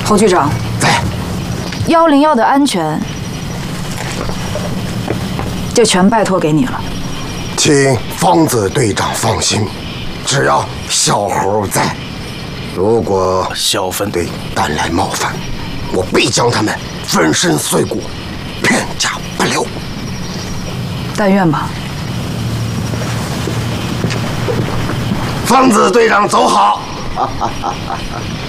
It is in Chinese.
侯局长， 在。 101的安全就全拜托给你了。 请方子队长放心，只要小猴在，如果小分队胆来冒犯，我必将他们粉身碎骨，片甲不留。 但愿吧。 方子队长走好。